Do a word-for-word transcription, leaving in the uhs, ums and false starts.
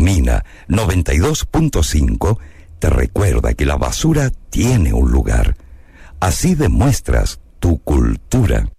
Mina noventa y dos punto cinco te recuerda que la basura tiene un lugar. Así demuestras tu cultura.